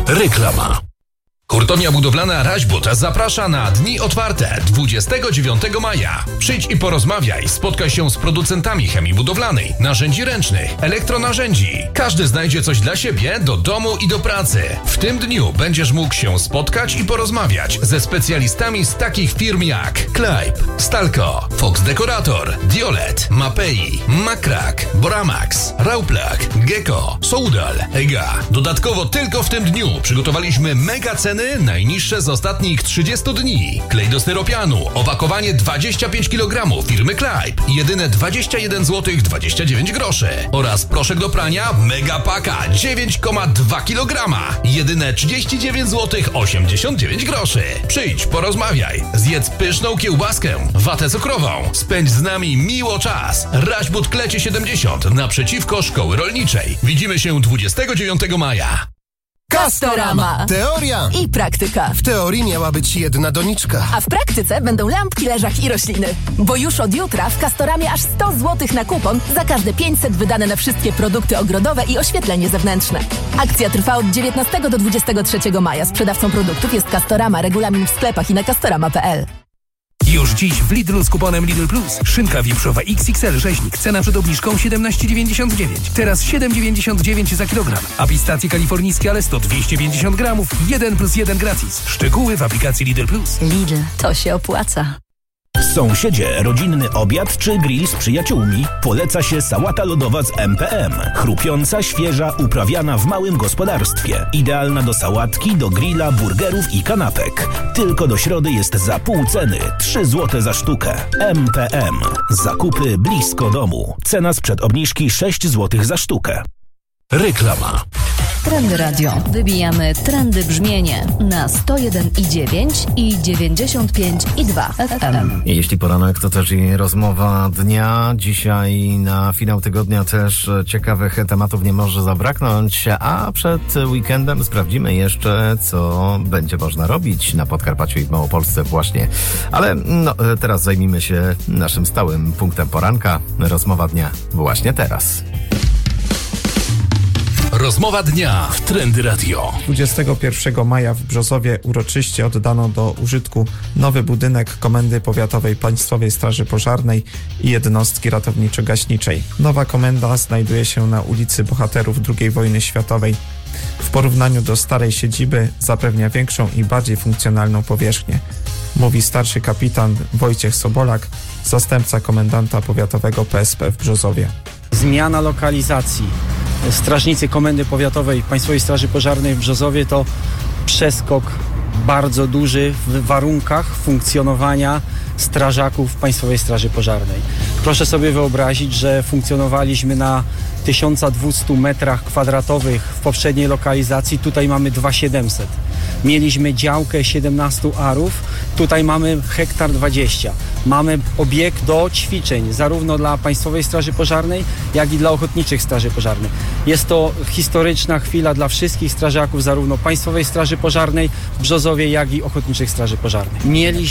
Reklama. Hurtownia budowlana Raźbut zaprasza na dni otwarte 29 maja. Przyjdź i porozmawiaj, spotkaj się z producentami chemii budowlanej, narzędzi ręcznych, elektronarzędzi. Każdy znajdzie coś dla siebie, do domu i do pracy. W tym dniu będziesz mógł się spotkać i porozmawiać ze specjalistami z takich firm jak Klejp, Stalco, Fox Dekorator, Diolet, Mapei, Makrak, Boramax, Rauplak, Gecko, Soudal, Ega. Dodatkowo tylko w tym dniu przygotowaliśmy mega ceny najniższe z ostatnich 30 dni. Klej do styropianu, opakowanie 25 kg firmy Klejp, jedyne 21 zł 29 groszy. Oraz proszek do prania mega paka 9,2 kg, jedyne 39 zł 89 groszy. Przyjdź, porozmawiaj, zjedz pyszną kiełbaskę, watę cukrową, spędź z nami miło czas. Raźbut Klecie 70 naprzeciwko Szkoły Rolniczej. Widzimy się 29 maja. Castorama. Teoria I praktyka. W teorii miała być jedna doniczka. A w praktyce będą lampki, leżak i rośliny. Bo już od jutra w Castoramie aż 100 zł na kupon za każde 500 wydane na wszystkie produkty ogrodowe i oświetlenie zewnętrzne. Akcja trwa od 19 do 23 maja. Sprzedawcą produktów jest Castorama. Regulamin w sklepach i na castorama.pl. Już dziś w Lidlu z kuponem Lidl Plus. Szynka wieprzowa XXL rzeźnik. Cena przed obniżką 17,99. Teraz 7,99 za kilogram. A pistacje kalifornijskie Alesto 250 gramów. 1+1 gratis. Szczegóły w aplikacji Lidl Plus. Lidl, to się opłaca. Sąsiedzie, rodzinny obiad czy grill z przyjaciółmi? Poleca się sałata lodowa z MPM. Chrupiąca, świeża, uprawiana w małym gospodarstwie. Idealna do sałatki, do grilla, burgerów i kanapek. Tylko do środy jest za pół ceny. 3 zł za sztukę. MPM. Zakupy blisko domu. Cena sprzed obniżki 6 zł za sztukę. Reklama. Trendy Radio. Wybijamy trendy brzmienie na 101,9 i 95,2 FM. I jeśli poranek, to też i rozmowa dnia. Dzisiaj na finał tygodnia też ciekawych tematów nie może zabraknąć, a przed weekendem sprawdzimy jeszcze, co będzie można robić na Podkarpaciu i w Małopolsce właśnie. Ale teraz zajmijmy się naszym stałym punktem poranka. Rozmowa dnia właśnie teraz. Rozmowa dnia w Trendy Radio. 21 maja w Brzozowie uroczyście oddano do użytku nowy budynek Komendy Powiatowej Państwowej Straży Pożarnej i jednostki ratowniczo-gaśniczej. Nowa komenda znajduje się na ulicy Bohaterów II wojny światowej. W porównaniu do starej siedziby zapewnia większą i bardziej funkcjonalną powierzchnię, mówi starszy kapitan Wojciech Sobolak, zastępca komendanta powiatowego PSP w Brzozowie. Zmiana lokalizacji. Strażnicy Komendy Powiatowej Państwowej Straży Pożarnej w Brzozowie to przeskok bardzo duży w warunkach funkcjonowania strażaków Państwowej Straży Pożarnej. Proszę sobie wyobrazić, że funkcjonowaliśmy na 1200 metrach kwadratowych w poprzedniej lokalizacji, tutaj mamy 2700. Mieliśmy działkę 17 arów, tutaj mamy 1,20 ha. Mamy obiekt do ćwiczeń, zarówno dla Państwowej Straży Pożarnej, jak i dla Ochotniczych Straży Pożarnych. Jest to historyczna chwila dla wszystkich strażaków, zarówno Państwowej Straży Pożarnej w Brzozowie, jak i Ochotniczych Straży Pożarnych.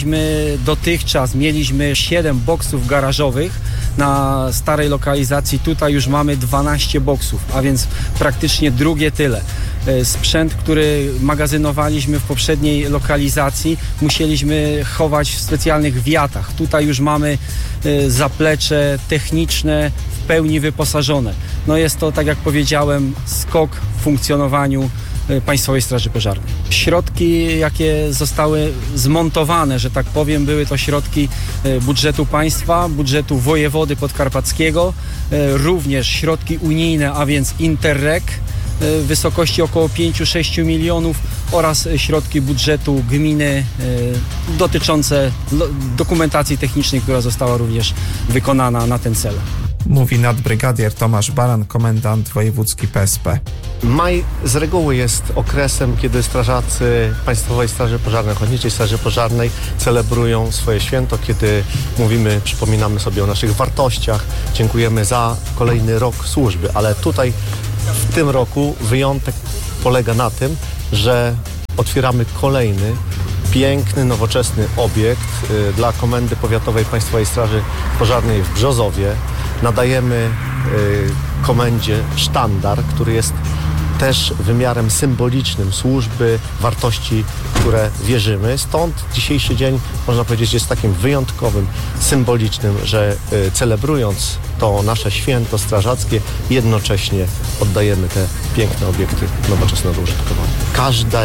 Dotychczas mieliśmy 7 boksów garażowych na starej lokalizacji, tutaj już mamy 12 boksów, a więc praktycznie drugie tyle. Sprzęt, który magazynowaliśmy w poprzedniej lokalizacji, musieliśmy chować w specjalnych wiatach. Tutaj już mamy zaplecze techniczne w pełni wyposażone. Jest to, tak jak powiedziałem, skok w funkcjonowaniu Państwowej Straży Pożarnej. Środki, jakie zostały zmontowane, że tak powiem, były to środki budżetu państwa, budżetu wojewody podkarpackiego, również środki unijne, a więc Interreg w wysokości około 5-6 milionów oraz środki budżetu gminy dotyczące dokumentacji technicznej, która została również wykonana na ten cel. Mówi nadbrygadier Tomasz Baran, komendant wojewódzki PSP. Maj z reguły jest okresem, kiedy strażacy Państwowej Straży Pożarnej, Ochotniczej Straży Pożarnej celebrują swoje święto, kiedy przypominamy sobie o naszych wartościach, dziękujemy za kolejny rok służby, ale tutaj w tym roku wyjątek polega na tym, że otwieramy kolejny piękny, nowoczesny obiekt dla Komendy Powiatowej Państwowej Straży Pożarnej w Brzozowie. Nadajemy komendzie sztandar, który jest też wymiarem symbolicznym służby, wartości, które wierzymy. Stąd dzisiejszy dzień, można powiedzieć, jest takim wyjątkowym, symbolicznym, że celebrując to nasze święto strażackie, jednocześnie oddajemy te piękne obiekty nowoczesne do użytkowania. Każda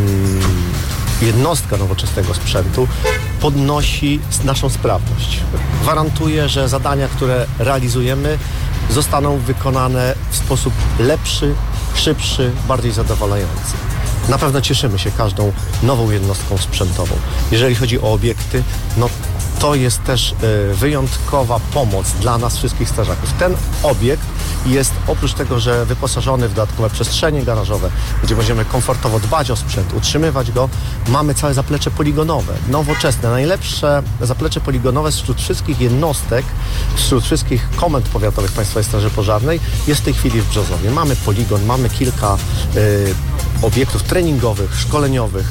jednostka nowoczesnego sprzętu podnosi naszą sprawność. Gwarantuje, że zadania, które realizujemy, zostaną wykonane w sposób lepszy, szybszy, bardziej zadowalający. Na pewno cieszymy się każdą nową jednostką sprzętową. Jeżeli chodzi o obiekty, no to jest też wyjątkowa pomoc dla nas wszystkich strażaków. Ten obiekt jest oprócz tego, że wyposażony w dodatkowe przestrzenie garażowe, gdzie będziemy komfortowo dbać o sprzęt, utrzymywać go, mamy całe zaplecze poligonowe, nowoczesne, najlepsze zaplecze poligonowe wśród wszystkich jednostek, wśród wszystkich komend powiatowych Państwowej Straży Pożarnej jest w tej chwili w Brzozowie. Mamy poligon, mamy kilka obiektów treningowych, szkoleniowych,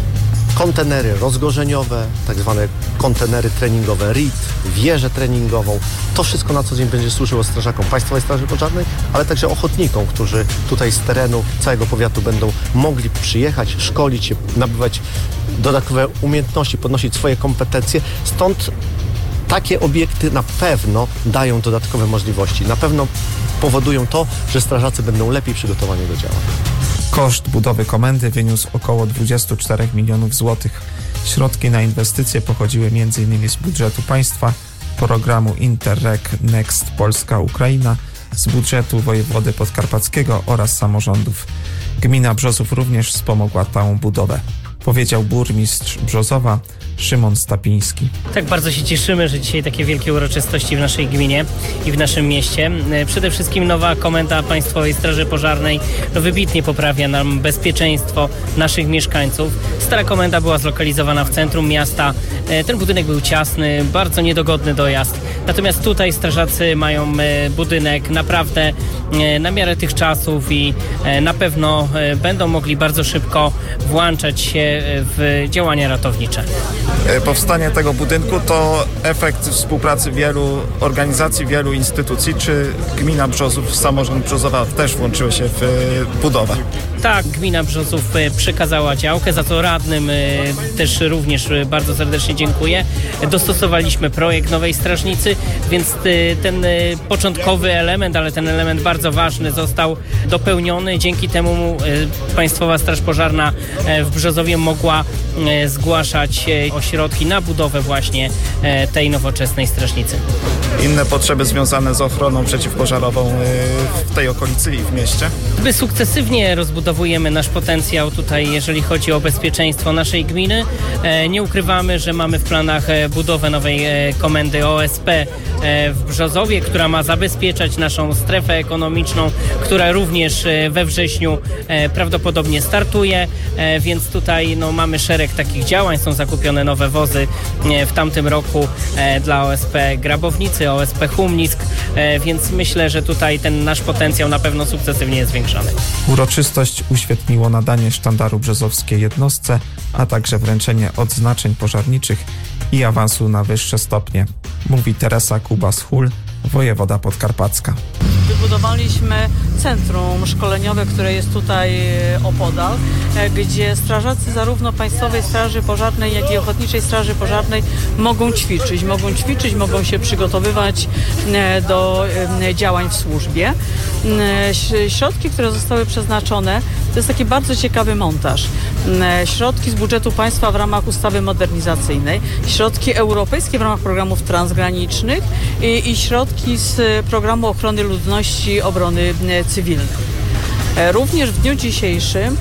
kontenery rozgorzeniowe, tak zwane kontenery treningowe RIT, wieżę treningową. To wszystko na co dzień będzie służyło strażakom Państwowej Straży Pożarnej, ale także ochotnikom, którzy tutaj z terenu całego powiatu będą mogli przyjechać, szkolić się, nabywać dodatkowe umiejętności, podnosić swoje kompetencje. Stąd takie obiekty na pewno dają dodatkowe możliwości. Na pewno powodują to, że strażacy będą lepiej przygotowani do działań. Koszt budowy komendy wyniósł około 24 milionów złotych. Środki na inwestycje pochodziły m.in. z budżetu państwa, programu Interreg Next Polska-Ukraina, z budżetu wojewody podkarpackiego oraz samorządów. Gmina Brzozów również wspomogła tę budowę, powiedział burmistrz Brzozowa Szymon Stapiński. Tak, bardzo się cieszymy, że dzisiaj takie wielkie uroczystości w naszej gminie i w naszym mieście. Przede wszystkim nowa komenda Państwowej Straży Pożarnej wybitnie poprawia nam bezpieczeństwo naszych mieszkańców. Stara komenda była zlokalizowana w centrum miasta. Ten budynek był ciasny, bardzo niedogodny dojazd. Natomiast tutaj strażacy mają budynek naprawdę na miarę tych czasów i na pewno będą mogli bardzo szybko włączać się w działania ratownicze. Powstanie tego budynku to efekt współpracy wielu organizacji, wielu instytucji. Czy gmina Brzozów, samorząd Brzozowa też włączyły się w budowę? Tak, gmina Brzozów przekazała działkę, za co radnym też również bardzo serdecznie dziękuję. Dostosowaliśmy projekt nowej strażnicy, więc ten początkowy element, ale ten element bardzo ważny został dopełniony. Dzięki temu Państwowa Straż Pożarna w Brzozowie mogła zgłaszać ośrodki na budowę właśnie tej nowoczesnej strażnicy. Inne potrzeby związane z ochroną przeciwpożarową w tej okolicy i w mieście? My sukcesywnie rozbudowujemy nasz potencjał tutaj, jeżeli chodzi o bezpieczeństwo naszej gminy. Nie ukrywamy, że mamy w planach budowę nowej komendy OSP w Brzozowie, która ma zabezpieczać naszą strefę ekonomiczną, która również we wrześniu prawdopodobnie startuje, więc tutaj mamy szereg takich działań. Są zakupione nowe wozy w tamtym roku dla OSP Grabownicy, OSP Humnisk, więc myślę, że tutaj ten nasz potencjał na pewno sukcesywnie jest zwiększany. Uroczystość uświetniło nadanie sztandaru brzozowskiej jednostce, a także wręczenie odznaczeń pożarniczych i awansu na wyższe stopnie, mówi Teresa Kubas-Hul, wojewoda podkarpacka. Wybudowaliśmy centrum szkoleniowe, które jest tutaj opodal, gdzie strażacy zarówno Państwowej Straży Pożarnej, jak i Ochotniczej Straży Pożarnej mogą ćwiczyć, mogą się przygotowywać do działań w służbie. Środki, które zostały przeznaczone, to jest taki bardzo ciekawy montaż. Środki z budżetu państwa w ramach ustawy modernizacyjnej, środki europejskie w ramach programów transgranicznych i środki z programu ochrony ludności, obrony cywilnej. Również w dniu dzisiejszym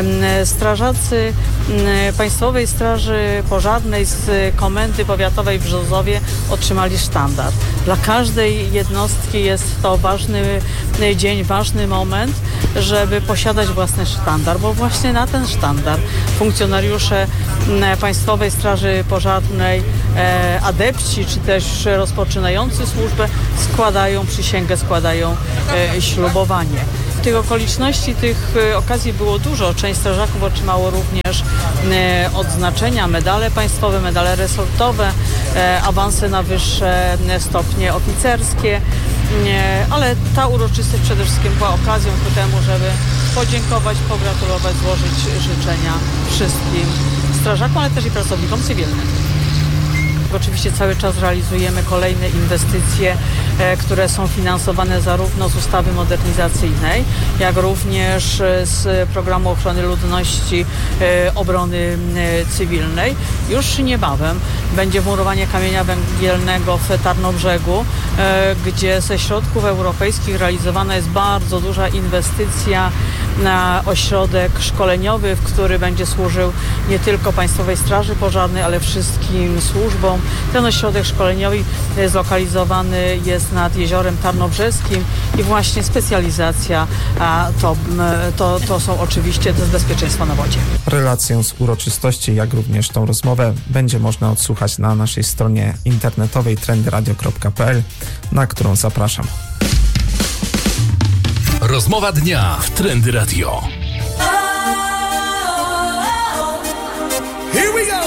strażacy Państwowej Straży Pożarnej z Komendy Powiatowej w Brzozowie otrzymali sztandar. Dla każdej jednostki jest to ważny dzień, ważny moment, żeby posiadać własny sztandar, bo właśnie na ten sztandar funkcjonariusze Państwowej Straży Pożarnej, adepci czy też rozpoczynający służbę składają przysięgę, składają ślubowanie. Tych okoliczności, tych okazji było dużo. Część strażaków otrzymało również odznaczenia, medale państwowe, medale resortowe, awanse na wyższe stopnie oficerskie, ale ta uroczystość przede wszystkim była okazją ku temu, żeby podziękować, pogratulować, złożyć życzenia wszystkim strażakom, ale też i pracownikom cywilnym. Oczywiście cały czas realizujemy kolejne inwestycje, które są finansowane zarówno z ustawy modernizacyjnej, jak również z programu ochrony ludności obrony cywilnej. Już niebawem będzie wmurowanie kamienia węgielnego w Tarnobrzegu, gdzie ze środków europejskich realizowana jest bardzo duża inwestycja na ośrodek szkoleniowy, w który będzie służył nie tylko Państwowej Straży Pożarnej, ale wszystkim służbom. Ten ośrodek szkoleniowy zlokalizowany jest nad Jeziorem Tarnobrzeskim i właśnie specjalizacja to są oczywiście to jest bezpieczeństwo na wodzie. Relację z uroczystości, jak również tą rozmowę będzie można odsłuchać na naszej stronie internetowej trendyradio.pl, na którą zapraszam. Rozmowa dnia w Trendy Radio. Here we go!